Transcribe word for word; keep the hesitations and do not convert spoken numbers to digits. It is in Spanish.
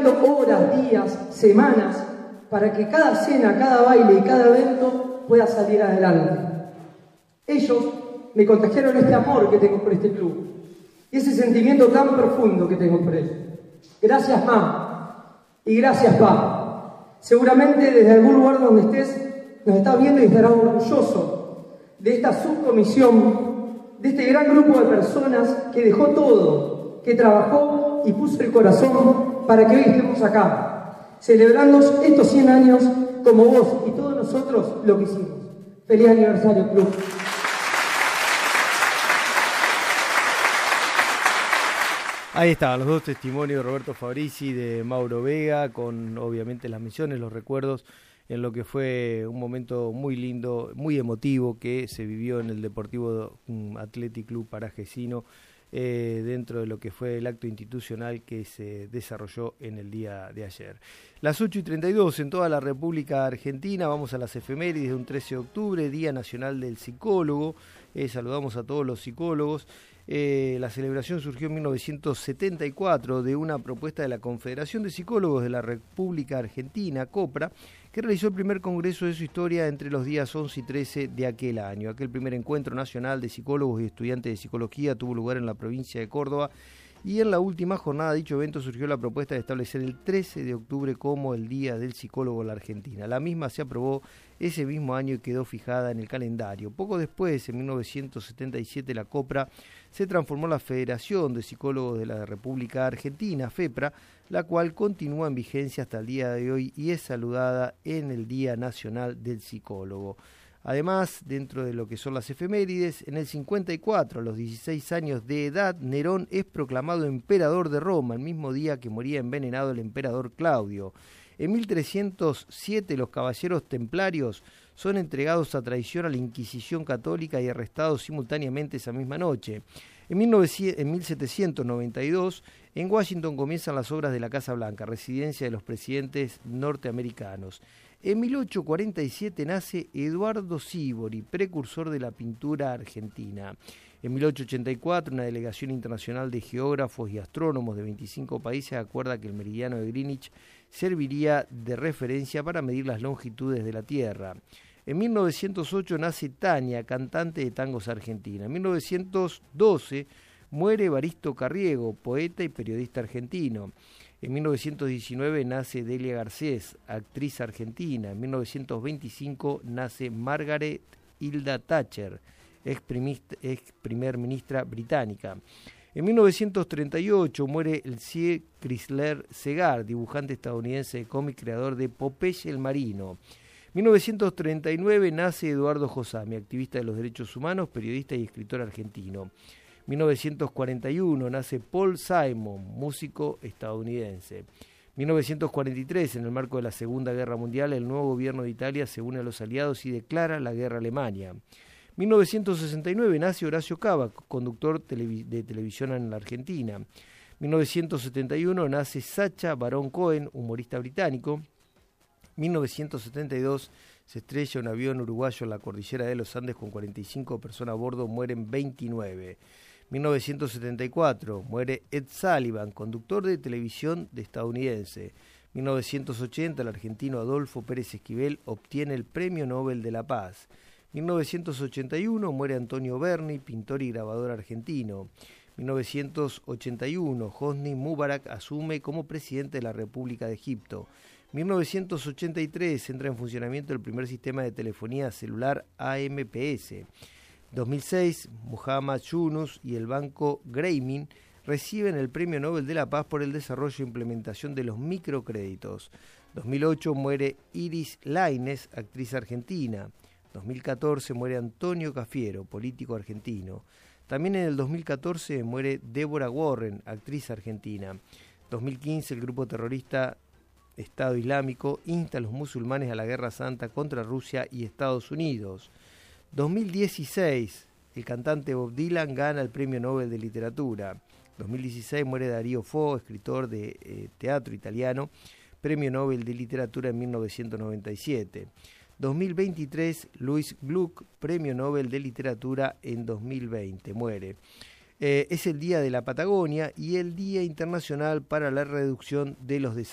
horas, días, semanas, para que cada cena, cada baile y cada evento pueda salir adelante. Ellos me contagiaron este amor que tengo por este club y ese sentimiento tan profundo que tengo por él. Gracias, Ma, y gracias, Pa. Seguramente desde algún lugar donde estés nos estás viendo y estarás orgulloso de esta subcomisión, de este gran grupo de personas que dejó todo, que trabajó y puso el corazón para que hoy estemos acá, celebrando estos cien años como vos y todos nosotros lo que hicimos. Feliz aniversario, club. Ahí estaban los dos testimonios de Roberto Fabrizi, de Mauro Vega, con obviamente las menciones, los recuerdos en lo que fue un momento muy lindo, muy emotivo que se vivió en el Deportivo Athletic Club Parajecino, eh, dentro de lo que fue el acto institucional que se desarrolló en el día de ayer. Las ocho y treinta y dos en toda la República Argentina, vamos a las efemérides de un trece de octubre, Día Nacional del Psicólogo, eh, saludamos a todos los psicólogos. Eh, la celebración surgió en mil novecientos setenta y cuatro de una propuesta de la Confederación de Psicólogos de la República Argentina, COPRA, que realizó el primer congreso de su historia entre los días once y trece de aquel año. Aquel primer encuentro nacional de psicólogos y estudiantes de psicología tuvo lugar en la provincia de Córdoba y en la última jornada de dicho evento surgió la propuesta de establecer el trece de octubre como el Día del Psicólogo en la Argentina. La misma se aprobó ese mismo año y quedó fijada en el calendario. Poco después, en mil novecientos setenta y siete, la COPRA se transformó en la Federación de Psicólogos de la República Argentina, FEPRA, la cual continúa en vigencia hasta el día de hoy y es saludada en el Día Nacional del Psicólogo. Además, dentro de lo que son las efemérides, en el cincuenta y cuatro, a los dieciséis años de edad, Nerón es proclamado emperador de Roma, el mismo día que moría envenenado el emperador Claudio. En mil trescientos siete, los caballeros templarios son entregados a traición a la Inquisición católica y arrestados simultáneamente esa misma noche. En mil setecientos noventa y dos, en Washington comienzan las obras de la Casa Blanca, residencia de los presidentes norteamericanos. En mil ochocientos cuarenta y siete nace Eduardo Sívori, precursor de la pintura argentina. En mil ochocientos ochenta y cuatro, una delegación internacional de geógrafos y astrónomos de veinticinco países acuerda que el meridiano de Greenwich serviría de referencia para medir las longitudes de la Tierra. En mil novecientos ocho nace Tania, cantante de tangos argentina. En mil novecientos doce muere Evaristo Carriego, poeta y periodista argentino. En mil novecientos diecinueve nace Delia Garcés, actriz argentina. En mil novecientos veinticinco nace Margaret Hilda Thatcher, ex, ex primer ministra británica. En mil novecientos treinta y ocho muere Elsie Chrysler Segar, dibujante estadounidense de cómic, creador de Popeye el Marino. En mil novecientos treinta y nueve nace Eduardo Josami, activista de los derechos humanos, periodista y escritor argentino. En mil novecientos cuarenta y uno nace Paul Simon, músico estadounidense. En mil novecientos cuarenta y tres, en el marco de la Segunda Guerra Mundial, el nuevo gobierno de Italia se une a los aliados y declara la guerra a Alemania. En mil novecientos sesenta y nueve nace Horacio Cava, conductor televi- de televisión en la Argentina. En mil novecientos setenta y uno nace Sacha Baron Cohen, humorista británico. En mil novecientos setenta y dos se estrella un avión uruguayo en la cordillera de los Andes con cuarenta y cinco personas a bordo, mueren veintinueve. En mil novecientos setenta y cuatro muere Ed Sullivan, conductor de televisión de estadounidense. En mil novecientos ochenta el argentino Adolfo Pérez Esquivel obtiene el Premio Nobel de la Paz. En mil novecientos ochenta y uno muere Antonio Berni, pintor y grabador argentino. En mil novecientos ochenta y uno Hosni Mubarak asume como presidente de la República de Egipto. En mil novecientos ochenta y tres entra en funcionamiento el primer sistema de telefonía celular A M P S. En dos mil seis, Muhammad Yunus y el banco Grameen reciben el Premio Nobel de la Paz por el desarrollo e implementación de los microcréditos. En dos mil ocho muere Iris Lainez, actriz argentina. En dos mil catorce muere Antonio Cafiero, político argentino. También en el dos mil catorce muere Deborah Warren, actriz argentina. En dos mil quince el grupo terrorista Estado Islámico insta a los musulmanes a la Guerra Santa contra Rusia y Estados Unidos. dos mil dieciséis, el cantante Bob Dylan gana el Premio Nobel de Literatura. dos mil dieciséis muere Darío Fo, escritor de eh, teatro italiano, Premio Nobel de Literatura en mil novecientos noventa y siete. dos mil veintitrés, Louis Gluck, Premio Nobel de Literatura en dos mil veinte, muere. Eh, es el Día de la Patagonia y el Día Internacional para la Reducción de los Desastres.